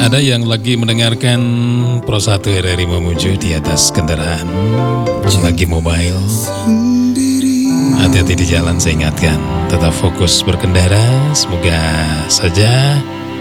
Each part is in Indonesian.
Ada yang lagi mendengarkan Pro 1 RRI Mamuju di atas kendaraan, lagi mobile. Hati-hati di jalan, saya ingatkan, tetap fokus berkendara. Semoga saja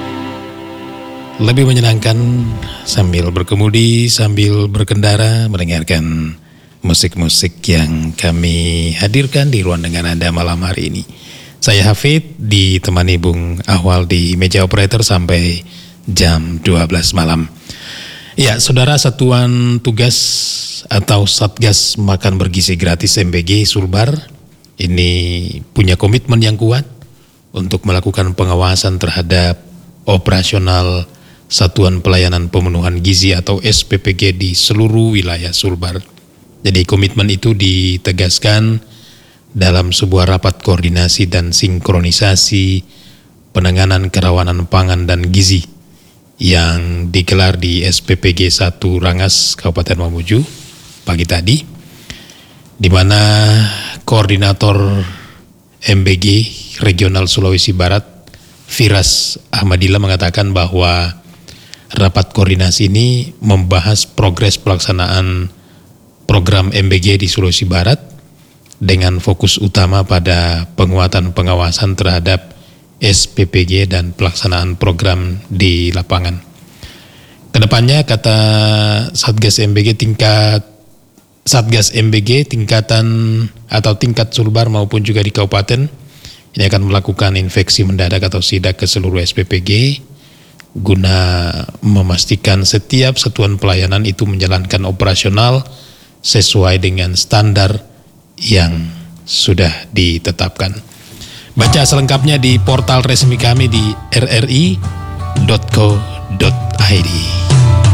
lebih menyenangkan sambil berkemudi, sambil berkendara, mendengarkan musik-musik yang kami hadirkan di ruang dengan Anda malam hari ini. Saya Hafid, ditemani Bung Ahwal di meja operator sampai jam 12 malam. Ya, saudara, Satuan Tugas atau Satgas Makan Bergizi Gratis MBG Sulbar ini punya komitmen yang kuat untuk melakukan pengawasan terhadap operasional Satuan Pelayanan Pemenuhan Gizi atau SPPG di seluruh wilayah Sulbar. Jadi komitmen itu ditegaskan dalam sebuah rapat koordinasi dan sinkronisasi penanganan kerawanan pangan dan gizi yang digelar di SPPG 1 Rangas, Kabupaten Mamuju pagi tadi, di mana koordinator MBG Regional Sulawesi Barat Firas Ahmadillah mengatakan bahwa rapat koordinasi ini membahas progres pelaksanaan program MBG di Sulawesi Barat dengan fokus utama pada penguatan pengawasan terhadap SPPG dan pelaksanaan program di lapangan. Kedepannya, kata Satgas MBG tingkatan atau tingkat Sulbar maupun juga di kabupaten ini akan melakukan inspeksi mendadak atau sidak ke seluruh SPPG guna memastikan setiap satuan pelayanan itu menjalankan operasional sesuai dengan standar yang sudah ditetapkan. Baca selengkapnya di portal resmi kami di rri.co.id.